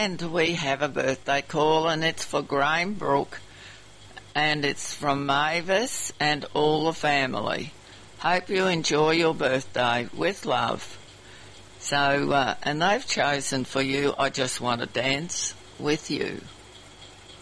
And we have a birthday call, and it's for Graham Brook, and it's from Mavis and all the family. Hope you enjoy your birthday. With love. So, and they've chosen for you, I Just Want to Dance with You.